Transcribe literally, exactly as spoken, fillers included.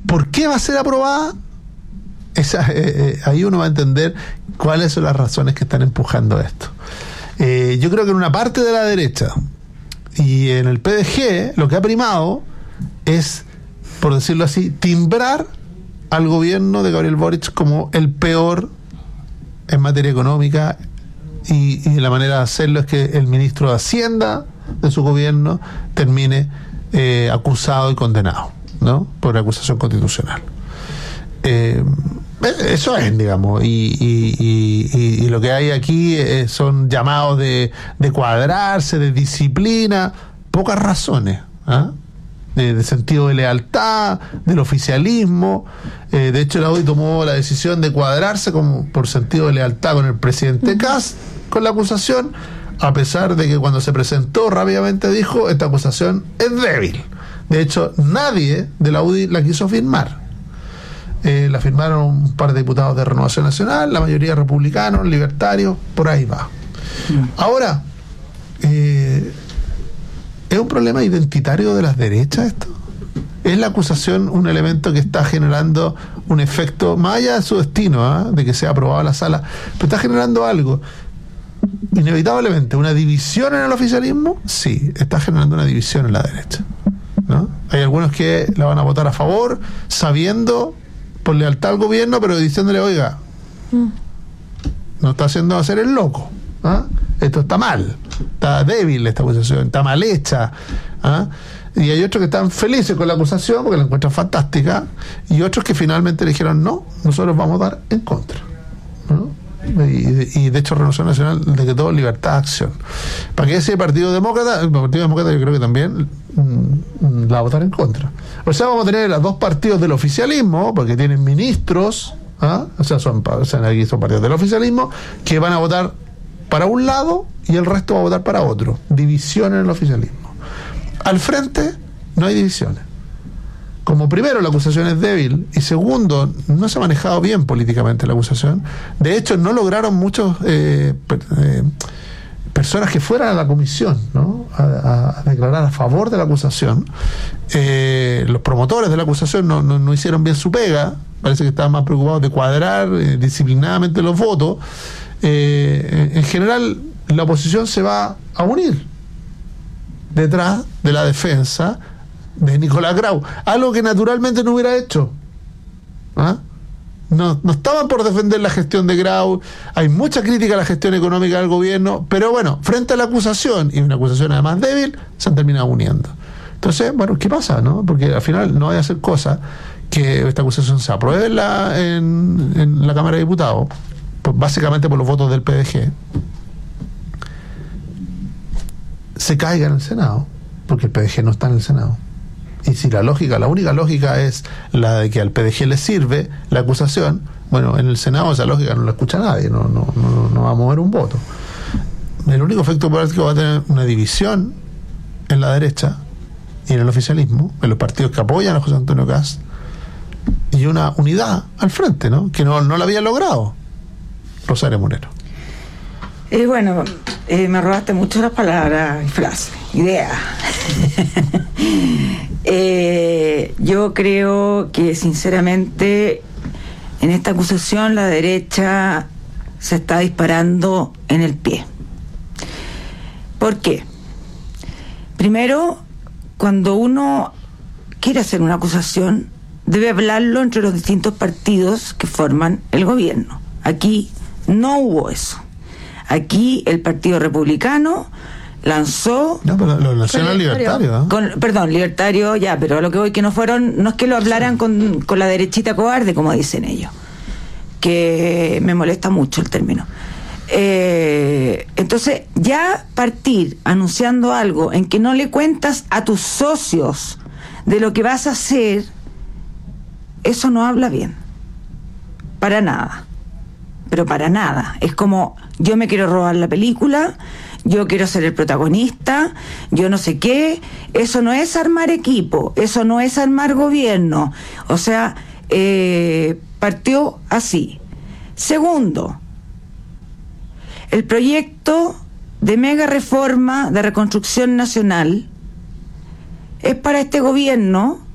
¿Por qué va a ser aprobada? Esa, eh, eh, ahí uno va a entender cuáles son las razones que están empujando esto. Eh, yo creo que en una parte de la derecha y en el P D G lo que ha primado es, por decirlo así, timbrar al gobierno de Gabriel Boric como el peor en materia económica, y, y la manera de hacerlo es que el ministro de Hacienda de su gobierno termine eh, acusado y condenado, ¿no?, por acusación constitucional. Eh, eso es, digamos, y, y, y, y lo que hay aquí eh, son llamados de, de cuadrarse, de disciplina, pocas razones, ¿eh? de, de sentido de lealtad, del oficialismo. Eh, de hecho, la U D I tomó la decisión de cuadrarse como por sentido de lealtad con el presidente Kast, con la acusación, a pesar de que cuando se presentó rápidamente dijo: esta acusación es débil. De hecho, nadie de la U D I la quiso firmar. Eh, la firmaron un par de diputados de Renovación Nacional, la mayoría republicanos, libertarios, por ahí va. Ahora, eh, ¿es un problema identitario de las derechas esto? ¿Es la acusación un elemento que está generando un efecto, más allá de su destino, ¿eh? de que sea aprobada la sala, pero está generando algo? Inevitablemente, ¿una división en el oficialismo? Sí, está generando una división en la derecha, ¿no? Hay algunos que la van a votar a favor, sabiendo, por lealtad al gobierno, pero diciéndole: oiga, mm. no está haciendo hacer el loco, ¿ah? Esto está mal, está débil esta acusación, está mal hecha, ¿ah? Y hay otros que están felices con la acusación porque la encuentran fantástica, y otros que finalmente le dijeron: no, nosotros vamos a dar en contra, ¿no? Y, y de hecho Renovación Nacional decretó libertad de acción. ¿Para qué ese Partido Demócrata? El Partido Demócrata yo creo que también mm, la va a votar en contra. O sea, vamos a tener los dos partidos del oficialismo, porque tienen ministros, ¿ah? o sea, son, o sea, aquí son partidos del oficialismo, que van a votar para un lado y el resto va a votar para otro. División en el oficialismo. Al frente no hay divisiones. Como primero la acusación es débil y segundo no se ha manejado bien políticamente la acusación. De hecho, no lograron muchos eh, per, eh, personas que fueran a la comisión, ¿no?, a, a declarar a favor de la acusación. Eh, los promotores de la acusación no, no, no hicieron bien su pega. Parece que estaban más preocupados de cuadrar eh, disciplinadamente los votos. Eh, en general, la oposición se va a unir detrás de la defensa de Nicolás Grau, algo que naturalmente no hubiera hecho. ¿Ah? No, no estaban por defender la gestión de Grau. Hay mucha crítica a la gestión económica del gobierno, pero bueno, frente a la acusación, y una acusación además débil, se han terminado uniendo. Entonces, bueno, ¿qué pasa, no? Porque al final no hay a hacer cosa que esta acusación se apruebe en la, en, en la Cámara de Diputados, pues básicamente por los votos del P D G, se caiga en el Senado, porque el P D G no está en el Senado. Y si la lógica, la única lógica es la de que al P D G le sirve la acusación, bueno, en el Senado esa lógica no la escucha nadie, no, no, no, no va a mover un voto. El único efecto práctico va a tener una división en la derecha y en el oficialismo, en los partidos que apoyan a José Antonio Kast, y una unidad al frente, ¿no?, que no, no la había logrado Rosario Moreno. Eh, bueno, eh, me robaste mucho las palabras y frases, ideas. eh, yo creo que sinceramente en esta acusación la derecha se está disparando en el pie. ¿Por qué? Primero, cuando uno quiere hacer una acusación, debe hablarlo entre los distintos partidos que forman el gobierno. Aquí no hubo eso. Aquí el Partido Republicano lanzó... No, pero lo lanzó en Libertario, ¿eh? Con, perdón, Libertario, ya, pero a lo que voy que no fueron... No es que lo hablaran con, con la derechita cobarde, como dicen ellos, que me molesta mucho el término. Eh, entonces, ya partir anunciando algo en que no le cuentas a tus socios de lo que vas a hacer, eso no habla bien. Para nada. Pero para nada. Es como, yo me quiero robar la película, yo quiero ser el protagonista, yo no sé qué. Eso no es armar equipo, eso no es armar gobierno. O sea, eh, partió así. Segundo, el proyecto de mega reforma de reconstrucción nacional es para este gobierno